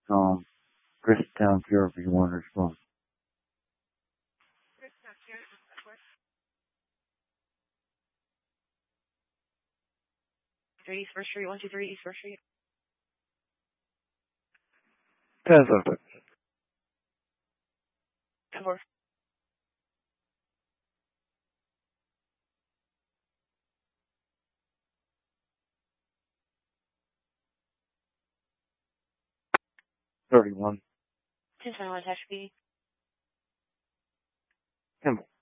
Christown Pure, if you want to respond. East First Street, 123 East First Street. That's open. 4. $31. 1021 Hash B. Kimball.